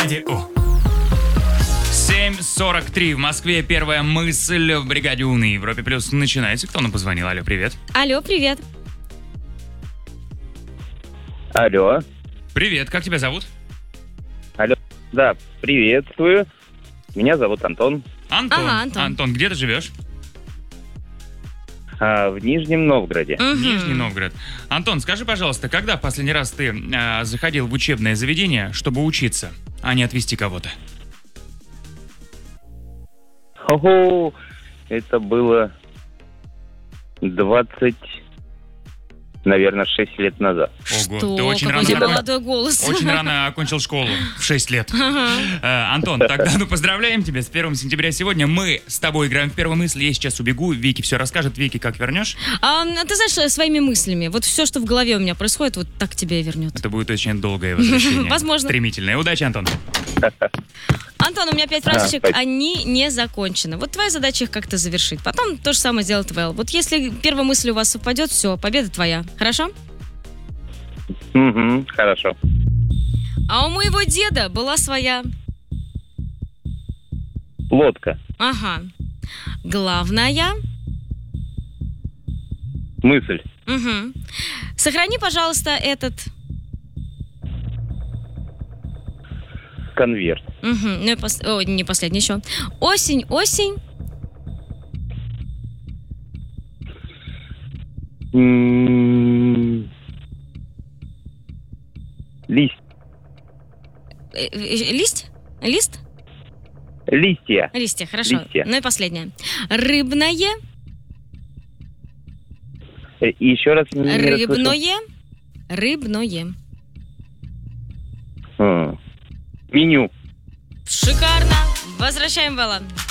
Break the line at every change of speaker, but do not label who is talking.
Радио. 7:43 в Москве. Первая мысль в бригаде У на Европе Плюс начинается. Кто нам позвонил? Алло, привет.
Алло, привет.
Алло.
Привет, как тебя зовут?
Алло. Да, приветствую. Меня зовут Антон.
Антон.
Ага, Антон.
Антон, где ты живешь?
В Нижнем Новгороде.
Нижний Новгород. Антон, скажи, пожалуйста, когда в последний раз ты заходил в учебное заведение, чтобы учиться, а не отвезти кого-то?
Ого, это было 6 лет назад.
Ого,
Что?
ты очень
Какой
рано
у тебя
закончил.
молодой голос.
Очень рано окончил школу, в 6 лет. Антон, тогда поздравляем тебя с 1 сентября сегодня. Мы с тобой играем в первую мысль. Я сейчас убегу, Вики все расскажет. Вики, как вернешь?
Ты знаешь, своими мыслями. Вот все, что в голове у меня происходит, вот так тебя и вернет.
Это будет очень долгое возвращение.
Возможно.
Стремительное. Удачи, Антон.
Антон, у меня 5 фразочек,
спасибо.
они не закончены. Вот твоя задача их как-то завершить. Потом то же самое сделает Вэл. Вот если первая мысль у вас совпадет, все, победа твоя. Хорошо?
Угу, хорошо.
А у моего деда была своя...
Лодка.
Ага. Главная...
Мысль.
Угу. Сохрани, пожалуйста, этот...
Конверт.
Угу. Ну, не последний еще. Осень, осень.
Лист.
Лист? Лист?
Листья.
Листья, хорошо.
Листья.
Ну и последнее. Рыбное.
И еще раз не расслышал.
Рыбное. Рыбное.
Меню.
Шикарно. Возвращаем Вэлла.